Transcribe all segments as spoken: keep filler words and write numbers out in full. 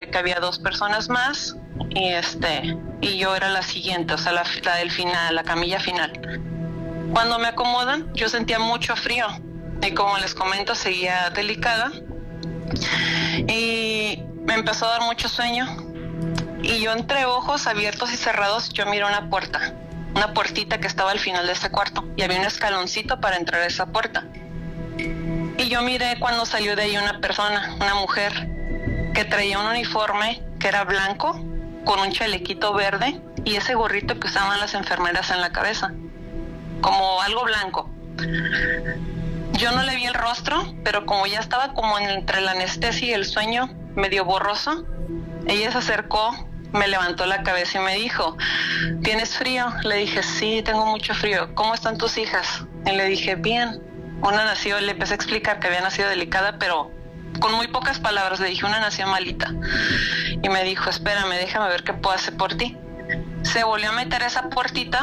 que había dos personas más y este y yo era la siguiente, o sea, la, la del final, la camilla final. Cuando me acomodan, yo sentía mucho frío y como les comento, seguía delicada y me empezó a dar mucho sueño y yo entre ojos abiertos y cerrados, yo miré una puerta, una puertita que estaba al final de ese cuarto y había un escaloncito para entrar a esa puerta. Y yo miré cuando salió de ahí una persona, una mujer, que traía un uniforme que era blanco, con un chalequito verde y ese gorrito que usaban las enfermeras en la cabeza, como algo blanco. Yo no le vi el rostro, pero como ya estaba como entre la anestesia y el sueño, medio borroso, ella se acercó, me levantó la cabeza y me dijo, ¿tienes frío? Le dije, sí, tengo mucho frío. ¿Cómo están tus hijas? Y le dije, bien. Una nació, le empecé a explicar que había nacido delicada, pero con muy pocas palabras. Le dije, una nació malita. Y me dijo, espérame, déjame ver qué puedo hacer por ti. Se volvió a meter a esa puertita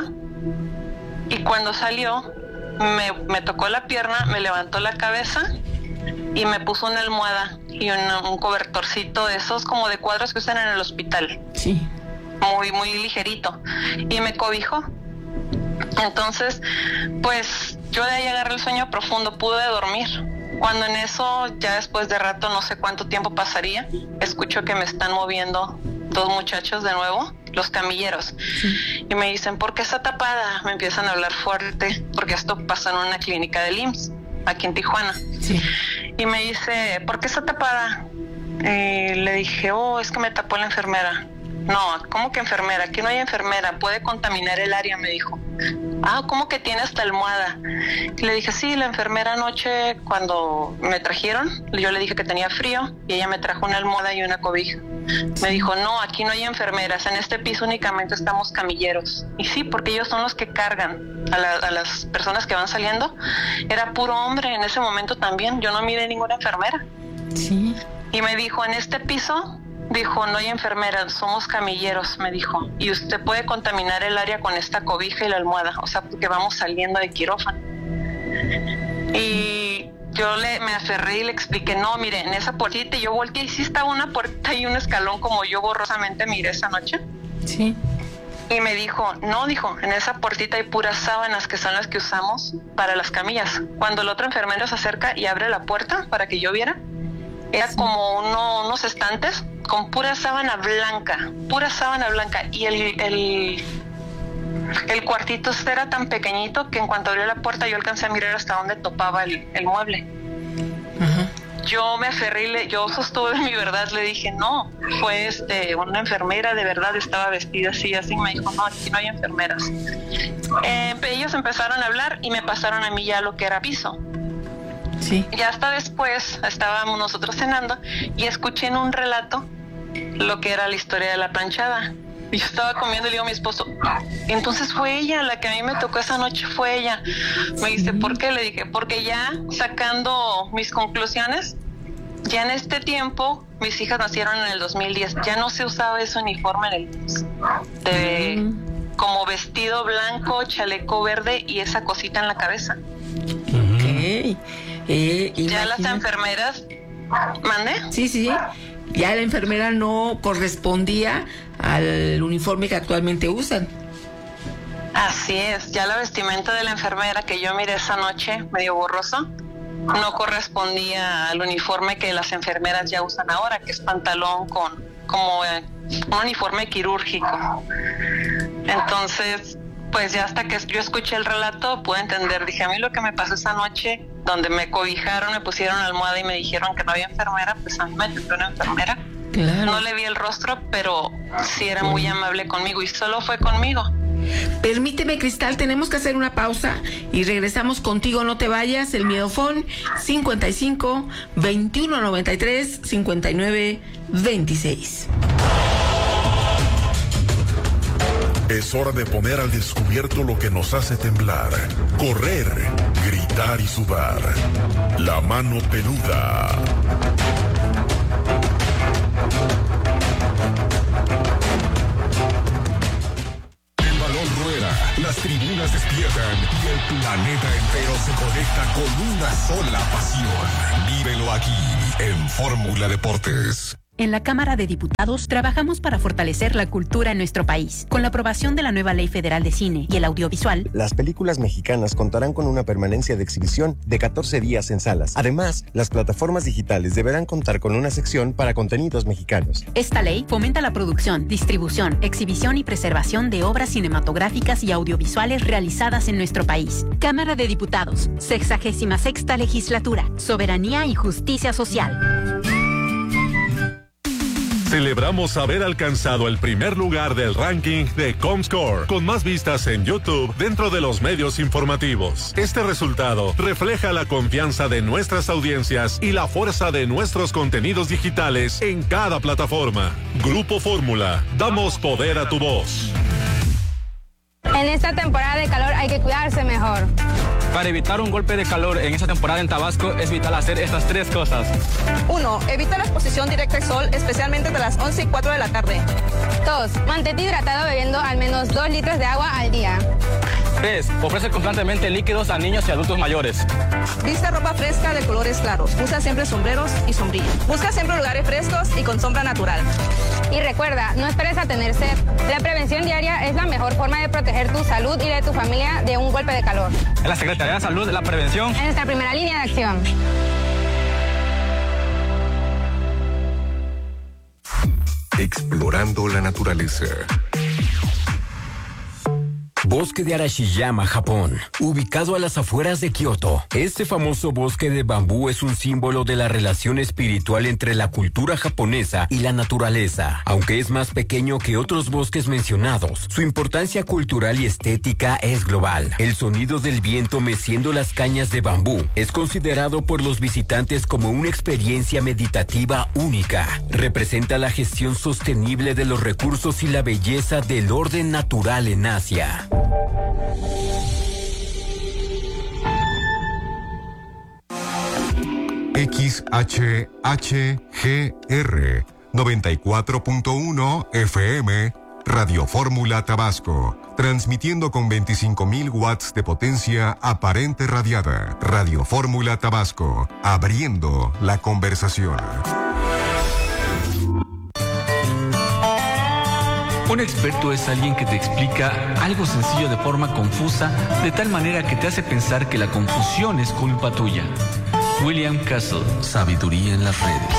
y cuando salió me, me tocó la pierna, me levantó la cabeza y me puso una almohada y una, un cobertorcito de esos como de cuadros que usan en el hospital. Sí. Muy, muy ligerito. Y me cobijó. Entonces, pues yo de ahí agarré el sueño profundo, pude dormir. Cuando en eso, ya después de rato, no sé cuánto tiempo pasaría, escucho que me están moviendo dos muchachos de nuevo, los camilleros. Sí. Y me dicen, ¿por qué está tapada? Me empiezan a hablar fuerte, porque esto pasó en una clínica del I M S S, aquí en Tijuana. Sí. Y me dice, ¿por qué está tapada? Eh, le dije, oh, es que me tapó la enfermera. No, ¿cómo que enfermera? Aquí no hay enfermera, puede contaminar el área, me dijo. Ah, ¿cómo que tiene hasta almohada? Y le dije, sí, la enfermera anoche cuando me trajeron, yo le dije que tenía frío y ella me trajo una almohada y una cobija. Me dijo, no, aquí no hay enfermeras, en este piso únicamente estamos camilleros. Y sí, porque ellos son los que cargan a, la, a las personas que van saliendo. Era puro hombre en ese momento también, yo no miré ninguna enfermera. Sí. Y me dijo, en este piso... Dijo, no hay enfermeras, somos camilleros, me dijo. Y usted puede contaminar el área con esta cobija y la almohada, o sea, porque vamos saliendo de quirófano. Y yo le, me aferré y le expliqué, no, mire, en esa puertita, y yo volteé y sí estaba una puerta y un escalón como yo borrosamente miré esa noche. Sí. Y me dijo, no, dijo, en esa puertita hay puras sábanas que son las que usamos para las camillas. Cuando el otro enfermero se acerca y abre la puerta para que yo viera, era sí. como uno, unos estantes con pura sábana blanca, pura sábana blanca, y el, el, el cuartito era tan pequeñito que en cuanto abrió la puerta yo alcancé a mirar hasta dónde topaba el, el mueble. Uh-huh. Yo me aferré y le, yo sostuve mi verdad, le dije, no, fue este, una enfermera, de verdad estaba vestida así, así, me dijo, no, aquí no hay enfermeras. Eh, ellos empezaron a hablar y me pasaron a mí ya lo que era piso. Sí. Y hasta después estábamos nosotros cenando y escuché en un relato lo que era la historia de la planchada. Y yo estaba comiendo y le digo a mi esposo, entonces fue ella, la que a mí me tocó esa noche fue ella. Me dice, ¿por qué? Le dije, porque ya sacando mis conclusiones, ya en este tiempo, mis hijas nacieron en el dos mil diez, ya no se usaba ese uniforme en el de mm. como vestido blanco, chaleco verde y esa cosita en la cabeza. Ok. Eh, ya las enfermeras, ¿mande? Sí, sí, ya la enfermera no correspondía al uniforme que actualmente usan. Así es, ya la vestimenta de la enfermera que yo miré esa noche, medio borroso, no correspondía al uniforme que las enfermeras ya usan ahora, que es pantalón con como eh, un uniforme quirúrgico. Entonces, pues ya hasta que yo escuché el relato pude entender, dije, a mí lo que me pasó esa noche, donde me cobijaron, me pusieron almohada y me dijeron que no había enfermera, pues a mí me tocó una enfermera. Claro. No le vi el rostro, pero sí era muy amable conmigo y solo fue conmigo. Permíteme, Cristal, tenemos que hacer una pausa y regresamos contigo, no te vayas. El Miedofón cincuenta y cinco, veintiuno noventa y tres, cincuenta y nueve, veintiséis. Es hora de poner al descubierto lo que nos hace temblar, correr, gritar y sudar. La mano peluda. El balón rueda, las tribunas despiertan y el planeta entero se conecta con una sola pasión. Vívelo aquí en Fórmula Deportes. En la Cámara de Diputados trabajamos para fortalecer la cultura en nuestro país. Con la aprobación de la nueva Ley Federal de Cine y el audiovisual, las películas mexicanas contarán con una permanencia de exhibición de catorce días en salas. Además, las plataformas digitales deberán contar con una sección para contenidos mexicanos. Esta ley fomenta la producción, distribución, exhibición y preservación de obras cinematográficas y audiovisuales realizadas en nuestro país. Cámara de Diputados, sexagésima sexta legislatura, soberanía y justicia social. Celebramos haber alcanzado el primer lugar del ranking de Comscore, con más vistas en YouTube dentro de los medios informativos. Este resultado refleja la confianza de nuestras audiencias y la fuerza de nuestros contenidos digitales en cada plataforma. Grupo Fórmula, damos poder a tu voz. En esta temporada de calor hay que cuidarse mejor. Para evitar un golpe de calor en esta temporada en Tabasco es vital hacer estas tres cosas. uno. Evita la exposición directa al sol, especialmente de las once y cuatro de la tarde. dos. Mantente hidratado bebiendo al menos dos litros de agua al día. tres. Ofrece constantemente líquidos a niños y adultos mayores. Viste ropa fresca de colores claros. Usa siempre sombreros y sombrillas. Busca siempre lugares frescos y con sombra natural. Y recuerda, no esperes a tener sed. La prevención diaria es la mejor forma de proteger tu salud y de tu familia de un golpe de calor. En la Secretaría de Salud, la prevención es nuestra primera línea de acción. Explorando la naturaleza. Bosque de Arashiyama, Japón, ubicado a las afueras de Kioto. Este famoso bosque de bambú es un símbolo de la relación espiritual entre la cultura japonesa y la naturaleza. Aunque es más pequeño que otros bosques mencionados, su importancia cultural y estética es global. El sonido del viento meciendo las cañas de bambú es considerado por los visitantes como una experiencia meditativa única. Representa la gestión sostenible de los recursos y la belleza del orden natural en Asia. X H H G R noventa y cuatro punto uno F M, Radio Fórmula Tabasco, transmitiendo con veinticinco mil watts de potencia aparente radiada. Radio Fórmula Tabasco, abriendo la conversación. Un experto es alguien que te explica algo sencillo de forma confusa, de tal manera que te hace pensar que la confusión es culpa tuya. William Castle, sabiduría en las redes.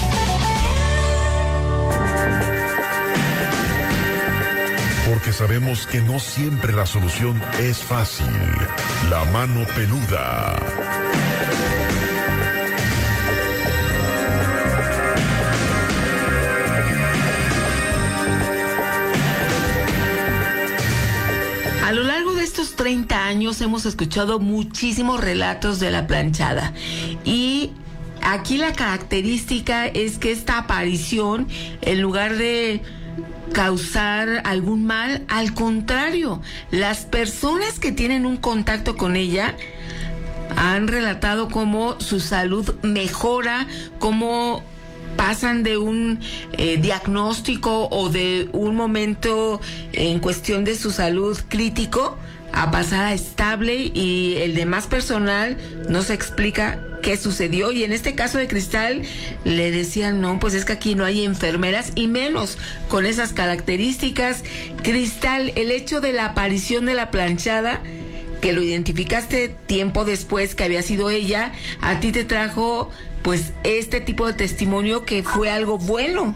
Porque sabemos que no siempre la solución es fácil. La mano peluda. A lo largo de estos treinta años hemos escuchado muchísimos relatos de la planchada y aquí la característica es que esta aparición, en lugar de causar algún mal, al contrario, las personas que tienen un contacto con ella han relatado cómo su salud mejora, cómo pasan de un eh, diagnóstico o de un momento en cuestión de su salud crítico a pasar a estable, y el demás personal no se explica qué sucedió. Y en este caso de Cristal le decían, no, pues es que aquí no hay enfermeras, y menos con esas características. Cristal, el hecho de la aparición de la planchada, que lo identificaste tiempo después que había sido ella, a ti te trajo pues este tipo de testimonio que fue algo bueno.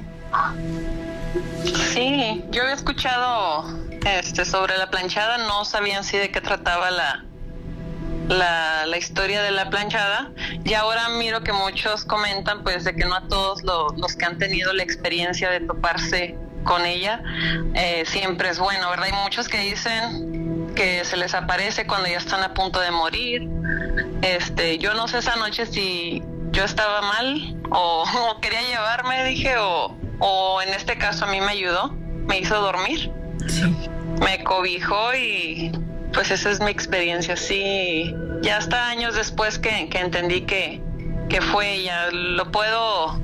Sí, yo había escuchado este sobre la planchada, no sabía en sí de qué trataba la la, la historia de la planchada, y ahora miro que muchos comentan pues de que no a todos lo, los que han tenido la experiencia de toparse con ella eh, siempre es bueno, ¿verdad? Hay muchos que dicen que se les aparece cuando ya están a punto de morir. Este, yo no sé esa noche si yo estaba mal o, o quería llevarme, dije, o, o en este caso a mí me ayudó, me hizo dormir, sí. Me cobijó y pues esa es mi experiencia, sí. Ya hasta años después que, que entendí que, que fue ella, lo puedo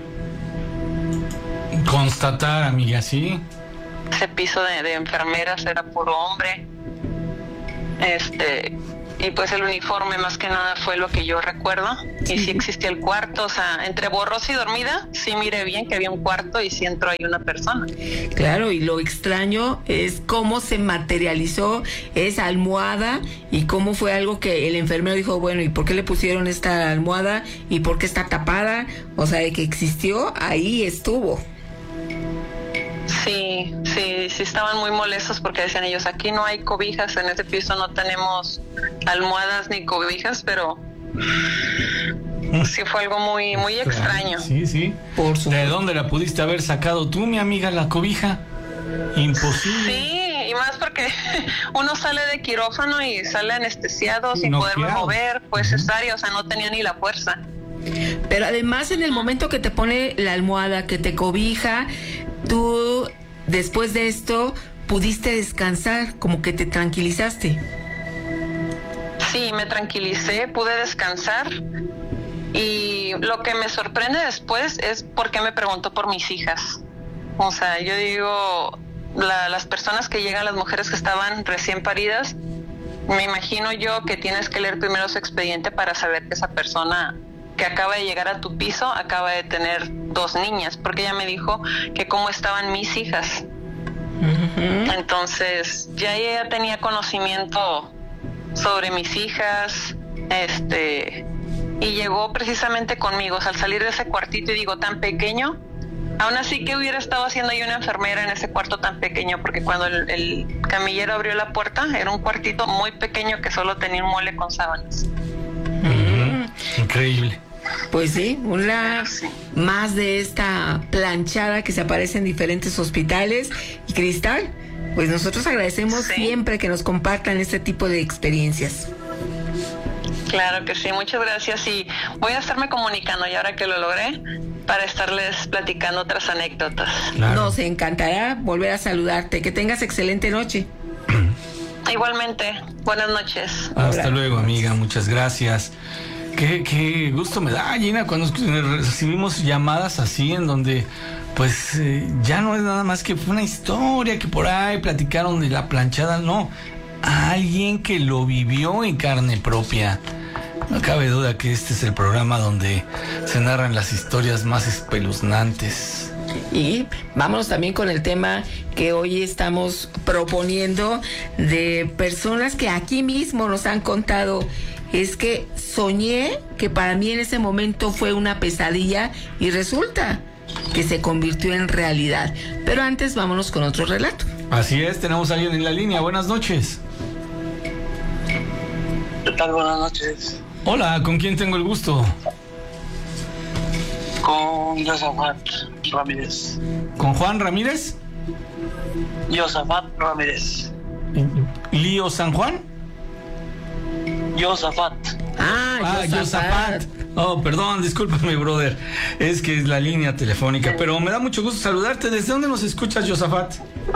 constatar, amiga, ¿sí? Ese piso de, de enfermeras era puro hombre. Este, y pues el uniforme más que nada fue lo que yo recuerdo. Y sí existía el cuarto, o sea, entre borrosa y dormida, sí miré bien que había un cuarto y sí entró ahí una persona. Claro, y lo extraño es cómo se materializó esa almohada y cómo fue algo que el enfermero dijo, bueno, ¿y por qué le pusieron esta almohada? ¿Y por qué está tapada? O sea, de que existió, ahí estuvo. Sí, sí, sí estaban muy molestos porque decían ellos, aquí no hay cobijas, en este piso no tenemos almohadas ni cobijas, pero sí fue algo muy, muy extraño. Sí, sí. Por su... ¿De dónde la pudiste haber sacado tú, mi amiga, la cobija? Imposible. Sí, y más porque uno sale de quirófano y sale anestesiado sin no poderme mover, pues cesárea, o sea, no tenía ni la fuerza. Pero además en el momento que te pone la almohada, que te cobija, tú después de esto pudiste descansar, como que te tranquilizaste. Sí, me tranquilicé, pude descansar y lo que me sorprende después es por qué me preguntó por mis hijas. O sea, yo digo, la, las personas que llegan, las mujeres que estaban recién paridas, me imagino yo que tienes que leer primero su expediente para saber que esa persona que acaba de llegar a tu piso acaba de tener dos niñas, porque ella me dijo que cómo estaban mis hijas. Uh-huh. Entonces ya ella tenía conocimiento sobre mis hijas, este, y llegó precisamente conmigo, o sea, al salir de ese cuartito y digo, tan pequeño, aún así que hubiera estado haciendo yo una enfermera en ese cuarto tan pequeño, porque cuando el, el camillero abrió la puerta, era un cuartito muy pequeño que solo tenía un mueble con sábanas. Uh-huh. Increíble. Pues sí, una más de esta planchada que se aparece en diferentes hospitales. Y Cristal, pues nosotros agradecemos sí. siempre que nos compartan este tipo de experiencias. Claro que sí, muchas gracias y voy a estarme comunicando y ahora que lo logré para estarles platicando otras anécdotas. Claro. Nos encantará volver a saludarte, que tengas excelente noche. Igualmente, buenas noches. Hasta Hola. Luego, amiga, muchas gracias. Qué, qué gusto me da, Gina, cuando recibimos llamadas así en donde pues eh, ya no es nada más que una historia que por ahí platicaron de la planchada, no, alguien que lo vivió en carne propia. No cabe duda que este es el programa donde se narran las historias más espeluznantes. Y vámonos también con el tema que hoy estamos proponiendo de personas que aquí mismo nos han contado. Es que soñé que para mí en ese momento fue una pesadilla y resulta que se convirtió en realidad. Pero antes vámonos con otro relato. Así es, tenemos a alguien en la línea. Buenas noches. ¿Qué tal? Buenas noches. Hola, ¿con quién tengo el gusto? Con Josafat Ramírez. ¿Con Juan Ramírez? Josafat Ramírez. ¿Lío San Juan? Josafat. Ah, ah Josafat. Oh, perdón, discúlpame, brother. Es que es la línea telefónica, pero me da mucho gusto saludarte. ¿Desde dónde nos escuchas, Josafat?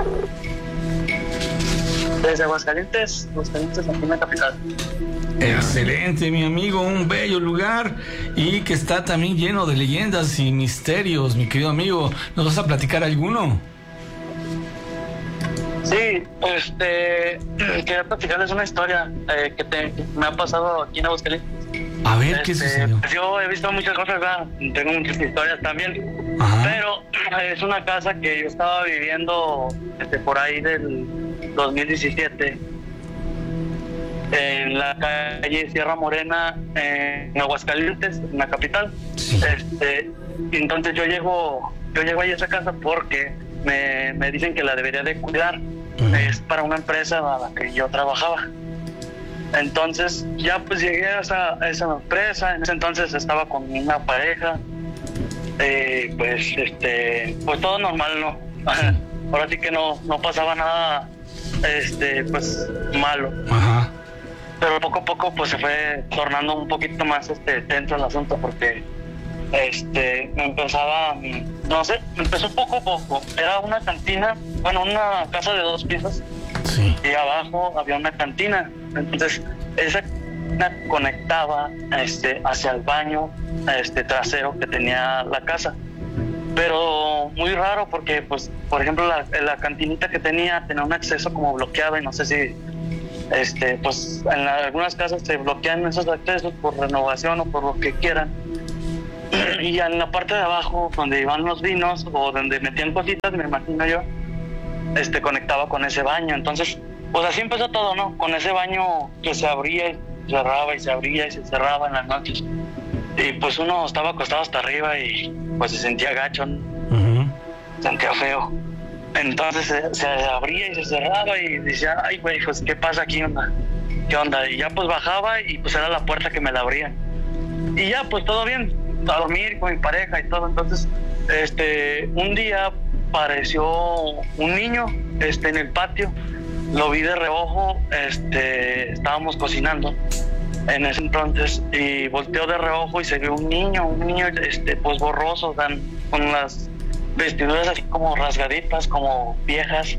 Desde Aguascalientes, Aguascalientes, aquí en la capital. Excelente, mi amigo, un bello lugar y que está también lleno de leyendas y misterios, mi querido amigo. ¿Nos vas a platicar alguno? Sí, este, quería platicarles una historia eh, que, te, que me ha pasado aquí en Aguascalientes. A ver, este, ¿qué sucedió? Yo he visto muchas cosas, ¿verdad? Tengo muchas historias también. Ajá. Pero es una casa que yo estaba viviendo este, por ahí del dos mil diecisiete en la calle Sierra Morena, en Aguascalientes, en la capital. Sí. Este, entonces yo llego, yo llego ahí a esa casa porque me, me dicen que la debería de cuidar. Uh-huh. Es para una empresa a la que yo trabajaba. Entonces ya pues llegué a esa, a esa empresa. En ese entonces estaba con una pareja. Eh, pues este, pues todo normal, ¿no? Ahora sí que no, no pasaba nada, este, pues malo. Ajá. Pero poco a poco pues se fue tornando un poquito más este tenso el asunto porque este me empezaba, no sé, me empezó poco a poco. Era una cantina, bueno, una casa de dos pisos. Sí. Y abajo había una cantina. Entonces esa cantina conectaba este hacia el baño este trasero que tenía la casa. Pero muy raro porque, pues, por ejemplo, la, la cantinita que tenía tenía un acceso como bloqueado y no sé si este, pues en la, algunas casas se bloquean esos accesos por renovación o por lo que quieran. Y en la parte de abajo, donde iban los vinos o donde metían cositas, me imagino yo, este, conectaba con ese baño. Entonces, pues así empezó todo, ¿no? Con ese baño que se abría y cerraba y se abría y se cerraba en las noches. Y pues uno estaba acostado hasta arriba y pues se sentía gacho, ¿no? Uh-huh. Sentía feo. Entonces se, se abría y se cerraba y decía, ay güey, pues ¿qué pasa aquí? Onda? ¿Qué onda? Y ya pues bajaba y pues era la puerta que me la abrían. Y ya pues todo bien, a dormir con mi pareja y todo. Entonces, este, un día apareció un niño este, en el patio. Lo vi de reojo, este, estábamos cocinando en ese entonces y volteó de reojo y se vio un niño, un niño este, pues borroso, tan, con las vestiduras así como rasgaditas, como viejas,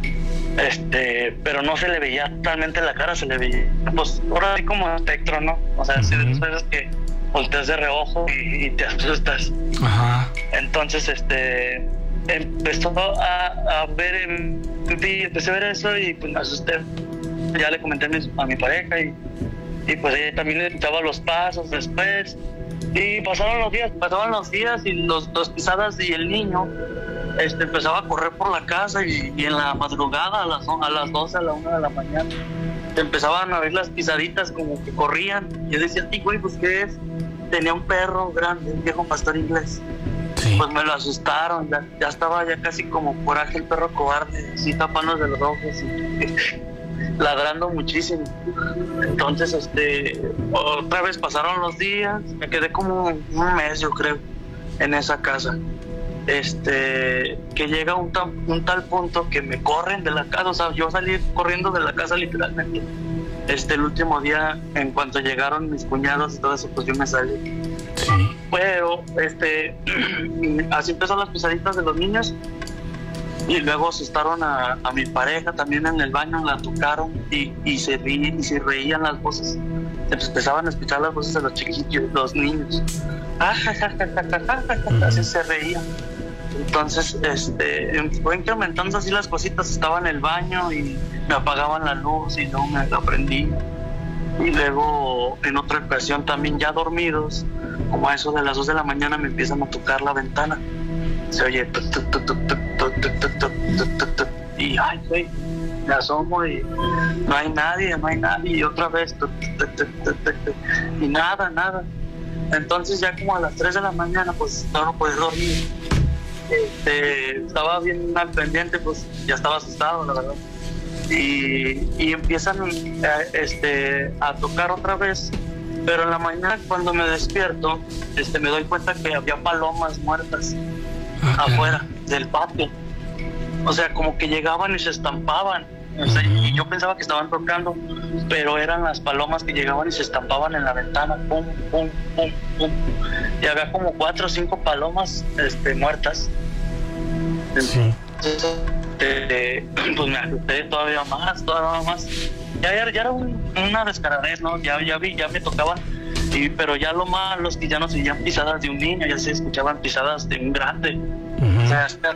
este, pero no se le veía totalmente la cara, se le veía, pues ahora así como espectro, ¿no? O sea, uh-huh. de esas veces que volteas de reojo y, y te asustas. Ajá. Entonces, este, empezó a, a ver, en, empecé a ver eso y pues me asusté. Ya le comenté a mi, a mi pareja y, y pues ella también le escuchaba los pasos después. Y pasaron los días, pasaban los días y los dos pisadas y el niño este, empezaba a correr por la casa y, y en la madrugada a las, a las doce, a la una de la mañana empezaban a ver las pisaditas como que corrían. Yo decía, sí, güey, pues ¿qué es? Tenía un perro grande, un viejo pastor inglés. Sí. Pues me lo asustaron, ya, ya estaba ya casi como Coraje el perro cobarde, así tapándose de los ojos y ladrando muchísimo. Entonces, este, otra vez pasaron los días, me quedé como un mes, yo creo, en esa casa. Este, que llega un, ta, un tal punto que me corren de la casa, o sea, yo salí corriendo de la casa literalmente. Este, el último día, en cuanto llegaron mis cuñados y todo eso, pues yo me salí. Sí. Pero, este, así empezaron las pisaditas de los niños. Y luego asustaron a, a mi pareja también en el baño, la tocaron y, y, se reían, y se reían las voces. Se empezaban a escuchar las voces de los chiquillos, los niños. Así se reían. Entonces, este, fue incrementando así las cositas. Estaba en el baño y me apagaban la luz y luego me la prendí. Y luego, en otra ocasión también ya dormidos, como a eso de las dos de la mañana, me empiezan a tocar la ventana. Se oye tuc, tuc, tuc, tuc, tuc, tuc, tuc, tuc, tuc, tuc, tuc, y ay, güey, me asomo y no hay nadie, no hay nadie, y otra vez tuc, tuc, tuc, tuc, tuc, tuc, y nada, nada. Entonces ya como a las tres de la mañana, pues no, no podía dormir. Este, estaba bien al pendiente, pues ya estaba asustado, la verdad. Y, y empiezan a, este, a tocar otra vez. Pero en la mañana cuando me despierto, este, me doy cuenta que había palomas muertas okay. afuera del patio. O sea, como que llegaban y se estampaban. O sea, uh-huh. y yo pensaba que estaban tocando, pero eran las palomas que llegaban y se estampaban en la ventana. Pum, pum, pum, pum. Y había como cuatro o cinco palomas este, muertas. Sí. Entonces, eh, pues me asusté todavía más, todavía más. Ya, ya, ya era un, una descaradez, ¿no? Ya, ya vi, ya me tocaban, y, pero ya lo malo es que ya no se oían pisadas de un niño, ya se escuchaban pisadas de un grande. Uh-huh. O sea, hasta,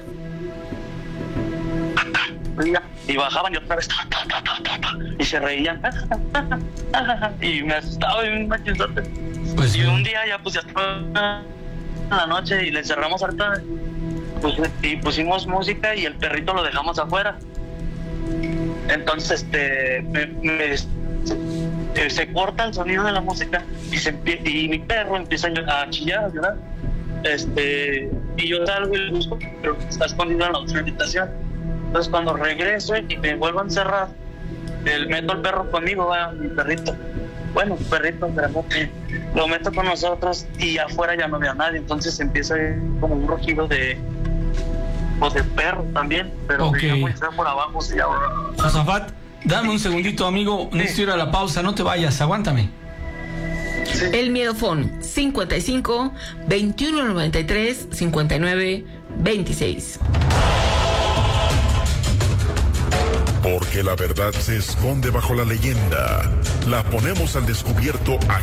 y bajaban y otra vez y se reían y me asustaba y me chistote. Pues y un día ya pues ya estaba en la noche y le cerramos harta pues, y pusimos música y el perrito lo dejamos afuera. Entonces este me, me, se, se corta el sonido de la música y, se, y mi perro empieza a chillar, a llorar. Este, y yo salgo y lo busco, pero está escondido en la otra habitación. Entonces cuando regreso y me vuelvo a encerrar, el, meto al perro conmigo, va, mi perrito. Bueno, perrito, grandote. Lo meto con nosotros y afuera ya no había nadie. Entonces empieza como un rugido de, pues de perro también, pero okay. muy feo por abajo. Se llama. Josafat, dame un segundito, amigo. Sí. Necesito ir a la pausa, no te vayas, aguántame. Sí. El Miedofón cincuenta y cinco, veintiuno noventa y tres, cincuenta y nueve, veintiséis. Porque la verdad se esconde bajo la leyenda. La ponemos al descubierto aquí.